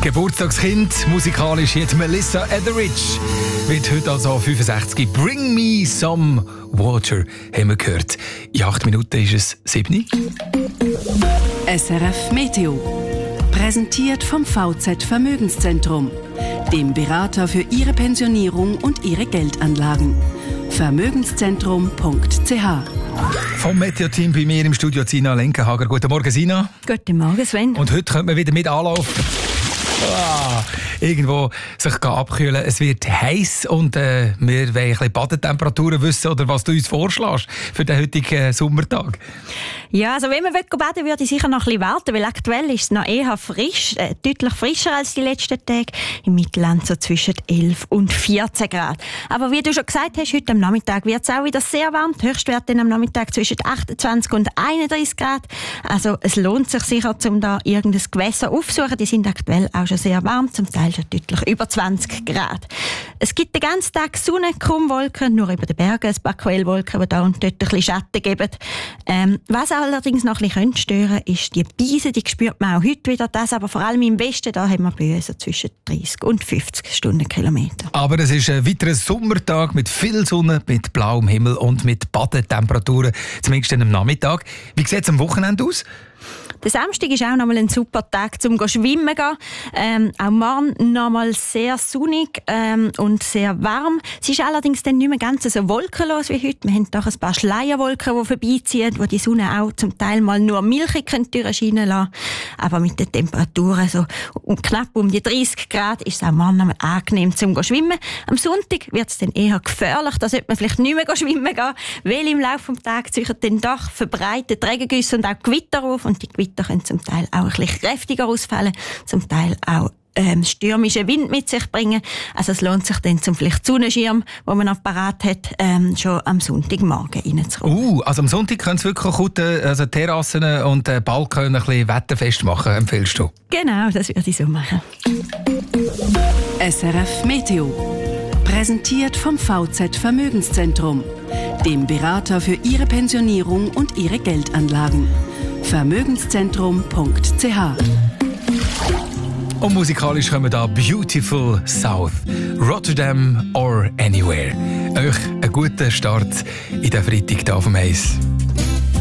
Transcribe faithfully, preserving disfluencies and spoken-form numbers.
Geburtstagskind, musikalisch jetzt Melissa Etheridge, wird heute also fünfundsechzig. Bring me some water, haben wir gehört. In acht Minuten ist es sieben. S R F Meteo. Präsentiert vom V Z Vermögenszentrum, dem Berater für Ihre Pensionierung und Ihre Geldanlagen. Vermögenszentrum punkt c h. Vom Meteo-Team bei mir im Studio Sina Lenkenhager. Guten Morgen, Sina. Guten Morgen, Sven. Und heute kommt man wieder mit Anlauf. Ah, irgendwo sich abkühlen. Es wird heiß und äh, wir wollen ein bisschen Badetemperaturen wissen oder was du uns vorschlägst für den heutigen äh, Sommertag. Ja, also wenn man baden will, würde ich sicher noch ein bisschen warten, weil aktuell ist es noch eher frisch, äh, deutlich frischer als die letzten Tage. Im Mittelland so zwischen elf und vierzehn Grad. Aber wie du schon gesagt hast, heute am Nachmittag wird es auch wieder sehr warm. Die Höchstwerte am Nachmittag zwischen achtundzwanzig und einunddreißig Grad. Also es lohnt sich sicher, um da irgendein Gewässer aufzusuchen. Die sind aktuell auch schon sehr warm, zum Teil schon deutlich über zwanzig Grad. Es gibt den ganzen Tag Sonne, kaum Wolken, nur über den Bergen ein paar Quellwolken, die da und dort ein bisschen Schatten geben. Ähm, was allerdings noch ein bisschen stören könnte, ist die Beise, die spürt man auch heute wieder. Das aber vor allem im Westen, da haben wir bei uns so zwischen dreißig und fünfzig Stundenkilometer. Aber es ist ein weiterer Sommertag mit viel Sonne, mit blauem Himmel und mit Badetemperaturen, zumindest am Nachmittag. Wie sieht es am Wochenende aus? Der Samstag ist auch nochmal ein super Tag zum Schwimmen gehen. Ähm, auch morgen nochmal sehr sonnig ähm, und sehr warm. Es ist allerdings dann nicht mehr ganz so wolkenlos wie heute. Wir haben doch ein paar Schleierwolken, die vorbeiziehen, wo die Sonne auch zum Teil mal nur milchig durchscheinen lassen. Aber mit den Temperaturen so um, knapp um die dreißig Grad ist es auch morgen nochmal angenehm zum Schwimmen. Am Sonntag wird es dann eher gefährlich. Da sollte man vielleicht nicht mehr schwimmen gehen, weil im Laufe des Tages ziehen dann doch verbreitet Regengüsse und auch Gewitter auf. Und die Gewitter können zum Teil auch ein bisschen kräftiger ausfallen, zum Teil auch ähm, stürmischen Wind mit sich bringen. Also es lohnt sich dann zum vielleicht Sonnenschirm, den man noch parat hat, ähm, schon am Sonntagmorgen reinzukommen. Uh, also am Sonntag können es wirklich gut, also Terrassen und äh, Balkon ein bisschen wetterfest machen, empfiehlst du? Genau, das würde ich so machen. S R F Meteo. Präsentiert vom V Z Vermögenszentrum, dem Berater für Ihre Pensionierung und Ihre Geldanlagen. Vermögenszentrum punkt c h. Und musikalisch kommen da Beautiful South, Rotterdam or Anywhere. Euch einen guten Start in den Freitag hier auf dem Eis.